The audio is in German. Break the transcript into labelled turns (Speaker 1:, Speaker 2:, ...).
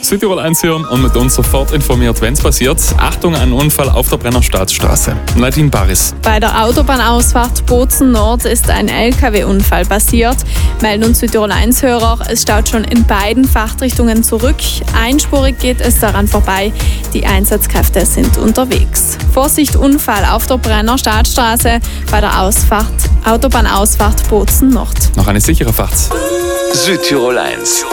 Speaker 1: Südtirol 1 hören und mit uns sofort informiert, wenn es passiert. Achtung, ein Unfall auf der Brenner Staatsstraße. Nadine Baris.
Speaker 2: Bei der Autobahnausfahrt Bozen Nord ist ein LKW-Unfall passiert. Melden uns Südtirol 1-Hörer, es staut schon in beiden Fahrtrichtungen zurück. Einspurig geht es daran vorbei. Die Einsatzkräfte sind unterwegs. Vorsicht, Unfall auf der Brenner Staatsstraße bei der Autobahnausfahrt Bozen Nord.
Speaker 1: Noch eine sichere Fahrt.
Speaker 3: Südtirol 1